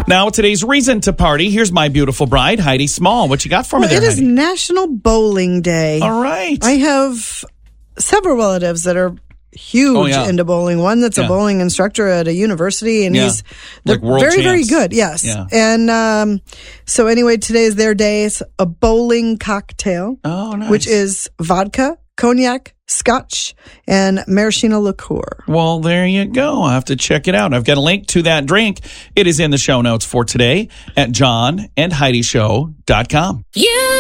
Now, today's reason to party. Here's my beautiful bride, Heidi Small. What you got for me there, It is Heidi? National Bowling Day. All right. I have several relatives that are huge into bowling. One that's a bowling instructor at a university, and he's like world very, champs. very good. Yes. Yeah. And so anyway, today is their day. It's a bowling cocktail, nice. which is vodka, cognac, scotch, and maraschino liqueur. Well, there you go. I'll have to check it out. I've got a link to that drink. It is in the show notes for today at johnandheidishow.com.